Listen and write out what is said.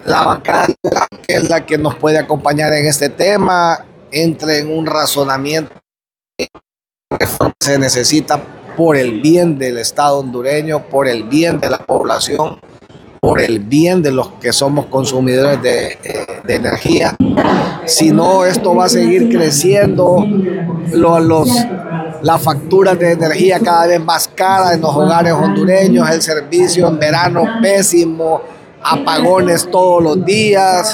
la bancada, que es la que nos puede acompañar en este tema, entre en un razonamiento que se necesita por el bien del Estado hondureño, por el bien de la población, por el bien de los que somos consumidores de energía. Si no, esto va a seguir creciendo, las facturas de energía cada vez más caras en los hogares hondureños, el servicio en verano pésimo, apagones todos los días.